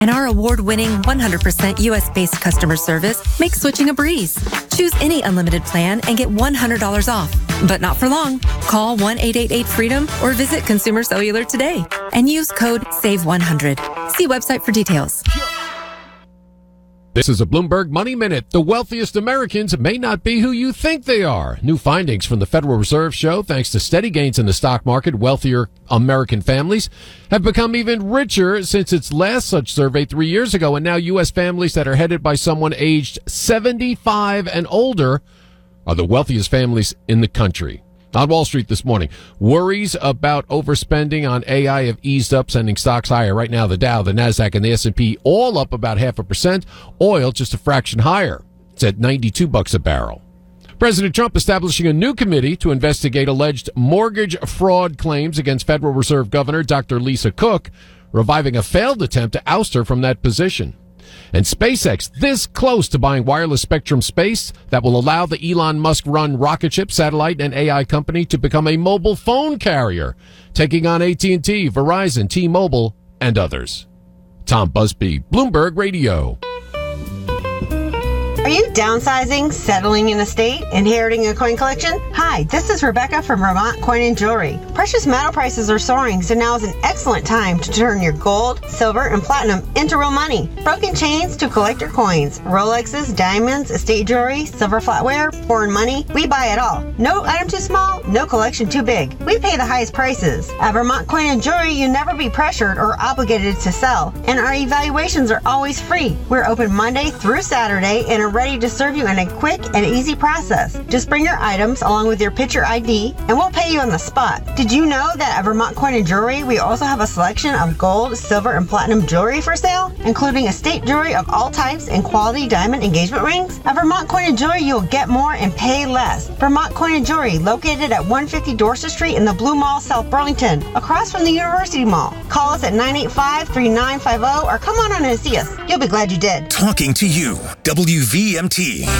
And our award-winning 100% U.S.-based customer service makes switching a breeze. Choose any unlimited plan and get $100 off. But not for long. Call 1-888-FREEDOM or visit Consumer Cellular today and use code SAVE100. See website for details. This is a Bloomberg Money Minute. The wealthiest Americans may not be who you think they are. New findings from the Federal Reserve show, thanks to steady gains in the stock market, wealthier American families have become even richer since its last such survey 3 years ago. And now U.S. families that are headed by someone aged 75 and older are the wealthiest families in the country. On Wall Street this morning, worries about overspending on AI have eased up, sending stocks higher. Right now, the Dow, the Nasdaq, and the S&P all up about 0.5%. Oil just a fraction higher. It's at $92 a barrel. President Trump establishing a new committee to investigate alleged mortgage fraud claims against Federal Reserve Governor Dr. Lisa Cook, reviving a failed attempt to oust her from that position. And SpaceX, this close to buying wireless spectrum space that will allow the Elon Musk-run rocket ship, satellite, and AI company to become a mobile phone carrier, taking on AT&T, Verizon, T-Mobile, and others. Tom Busby, Bloomberg Radio. Are you downsizing, settling in a state, inheriting a coin collection? Hi, this is Rebecca from Vermont Coin and Jewelry. Precious metal prices are soaring, so now is an excellent time to turn your gold, silver, and platinum into real money. Broken chains to collector coins, Rolexes, diamonds, estate jewelry, silver flatware, foreign money. We buy it all. No item too small, no collection too big. We pay the highest prices. At Vermont Coin and Jewelry, you never be pressured or obligated to sell, and our evaluations are always free. We're open Monday through Saturday and are ready to serve you in a quick and easy process. Just bring your items along with your picture ID and we'll pay you on the spot. Did you know that at Vermont Coin and Jewelry we also have a selection of gold, silver, and platinum jewelry for sale, including estate jewelry of all types and quality diamond engagement rings? At Vermont Coin and Jewelry you'll get more and pay less. Vermont Coin and Jewelry, located at 150 Dorset Street in the Blue Mall, South Burlington, across from the University Mall. Call us at 985-3950 or come on in and see us. You'll be glad you did. Talking to you, WVMT.